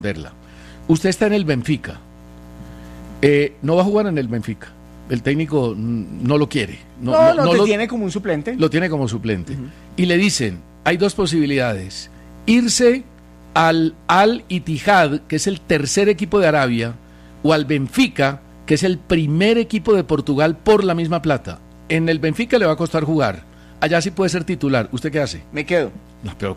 responderla. Usted está en el Benfica. No va a jugar en el Benfica. El técnico no lo quiere. Lo tiene como un suplente. Lo tiene como suplente. Y le dicen, hay dos posibilidades. Irse al Al-Ittihad, que es el tercer equipo de Arabia, o al Benfica, que es el primer equipo de Portugal por la misma plata. En el Benfica le va a costar jugar. Allá sí puede ser titular. ¿Usted qué hace? Me quedo. No, pero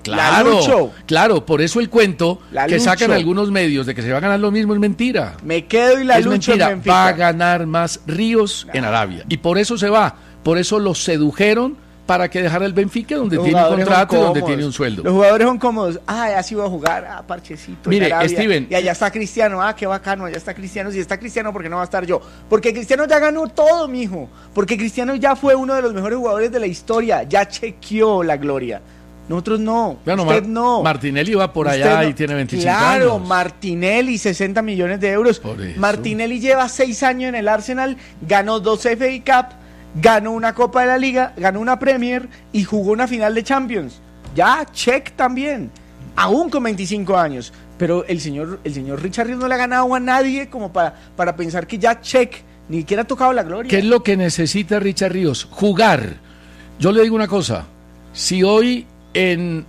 claro, por eso el cuento que sacan algunos medios de que se va a ganar lo mismo es mentira. Me quedo y es mentira. Va a ganar más Ríos en Arabia. Y por eso se va. Por eso lo sedujeron para que dejara el Benfica, donde tiene un contrato y donde tiene un sueldo. Los jugadores son cómodos. Así voy a jugar, parchecito. Mire, Steven. Y allá está Cristiano. Qué bacano, allá está Cristiano. Si está Cristiano, ¿por qué no va a estar yo? Porque Cristiano ya ganó todo, mijo. Porque Cristiano ya fue uno de los mejores jugadores de la historia. Ya chequeó la gloria. Nosotros no. Bueno, usted no. Martinelli va por allá y tiene 25 años. Claro, Martinelli, 60 millones de euros. Martinelli lleva 6 años en el Arsenal, ganó 2 FA Cup, ganó una Copa de la Liga, ganó una Premier y jugó una final de Champions. Ya, check también, aún con 25 años. Pero el señor Richard Ríos no le ha ganado a nadie como para pensar que ya check, ni siquiera ha tocado la gloria. ¿Qué es lo que necesita Richard Ríos? Jugar. Yo le digo una cosa, si hoy en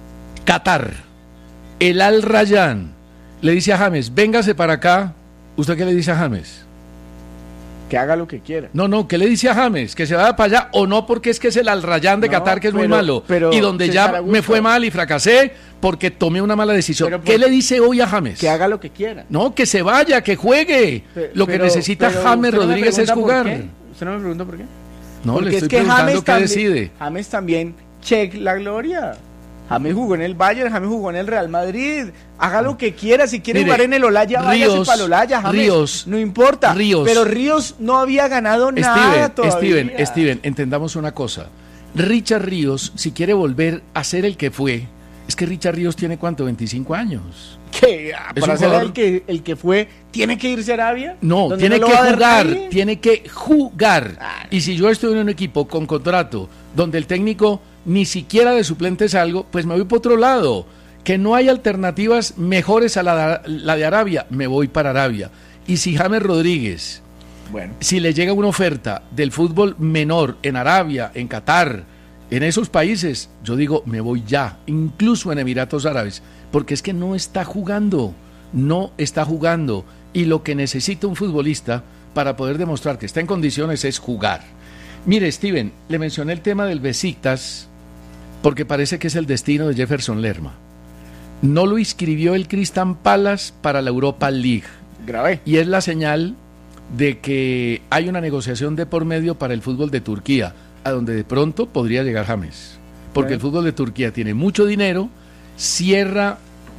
Qatar el Al Rayyan le dice a James, véngase para acá, ¿usted qué le dice a James? Que haga lo que quiera. No, ¿qué le dice a James? Que se vaya para allá, o no, porque es que es el Al Rayyan de Qatar, que es muy malo, y donde ya me fue mal y fracasé porque tomé una mala decisión. ¿Qué le dice hoy a James? Que haga lo que quiera. No, que se vaya, que juegue. Lo que necesita James Rodríguez es jugar. ¿Usted no me pregunta por qué? No, porque le estoy preguntando qué decide. James también, check la gloria. James jugó en el Bayern, James jugó en el Real Madrid. Haga lo que quiera. Si quiere jugar en el Olaya, váyase para el Olaya, James. Ríos, no importa. Pero Ríos no había ganado nada todavía. Steven, entendamos una cosa. Richard Ríos, si quiere volver a ser el que fue, es que Richard Ríos tiene ¿cuánto? 25 años. ¿Qué? ¿Para ser el que fue, tiene que irse a Arabia? No, tiene que jugar, tiene que jugar. Y si yo estoy en un equipo con contrato donde el técnico ni siquiera de suplente salgo, pues me voy por otro lado. Que no hay alternativas mejores a la de Arabia, me voy para Arabia. Y si James Rodríguez, si le llega una oferta del fútbol menor en Arabia, en Qatar, en esos países, yo digo, me voy ya, incluso en Emiratos Árabes, porque es que no está jugando, y lo que necesita un futbolista para poder demostrar que está en condiciones es jugar. Mire, Steven, le mencioné el tema del Besiktas, porque parece que es el destino de Jefferson Lerma. No lo inscribió el Crystal Palace para la Europa League. Grave. Y es la señal de que hay una negociación de por medio para el fútbol de Turquía, a donde de pronto podría llegar James. Porque el fútbol de Turquía tiene mucho dinero, cierra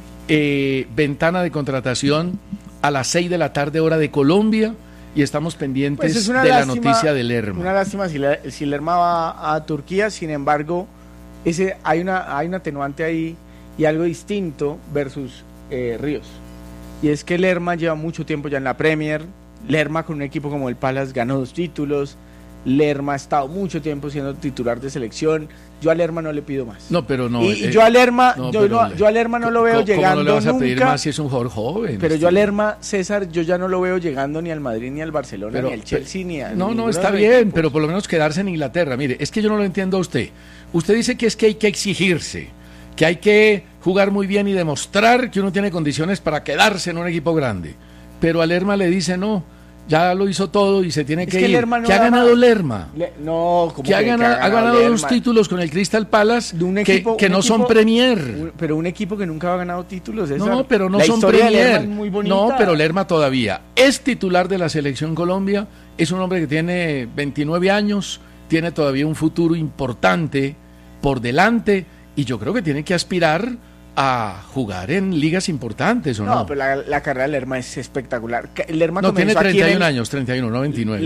ventana de contratación a las 6 de la tarde hora de Colombia, y estamos pendientes la noticia de Lerma. Una lástima si Lerma va a Turquía, sin embargo, hay un atenuante ahí y algo distinto versus Ríos. Y es que Lerma lleva mucho tiempo ya en la Premier. Lerma con un equipo como el Palace ganó 2 títulos. Lerma ha estado mucho tiempo siendo titular de selección. Yo a Lerma no le pido más. No, pero no. Y yo a Lerma, yo a Lerma no lo veo llegando nunca. ¿Cómo no le vas a pedir más si es un jugador joven? Pero yo a Lerma, César, yo ya no lo veo llegando ni al Madrid, ni al Barcelona, ni al Chelsea, ni al... No, está bien, pero por lo menos quedarse en Inglaterra. Mire, es que yo no lo entiendo a usted. Usted dice que es que hay que exigirse, que hay que jugar muy bien y demostrar que uno tiene condiciones para quedarse en un equipo grande. Pero a Lerma le dice no. Ya lo hizo todo y se tiene que ir. ¿Qué ha ganado Lerma? Ha ganado 2 títulos con el Crystal Palace que no son Premier. Pero un equipo que nunca ha ganado títulos. No, pero no son Premier. No, pero Lerma todavía es titular de la Selección Colombia. Es un hombre que tiene 29 años, tiene todavía un futuro importante por delante y yo creo que tiene que aspirar a jugar en ligas importantes, ¿o no? No, pero la carrera de Lerma es espectacular. Lerma tiene 31 años, 31, no 29.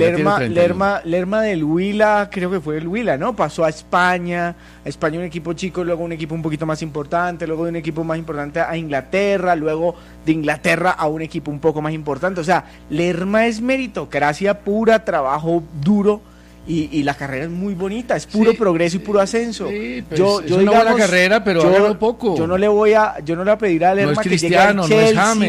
Lerma del Huila, creo que fue el Huila, ¿no? Pasó a España un equipo chico, luego un equipo un poquito más importante, luego de un equipo más importante a Inglaterra, luego de Inglaterra a un equipo un poco más importante. O sea, Lerma es meritocracia pura, trabajo duro, y la carrera es muy bonita, es puro progreso y puro ascenso. Sí, pues es una buena carrera, pero hágalo poco. Yo no le voy a pedir a Lerma no es que llegue al Cristiano, Chelsea, no es James.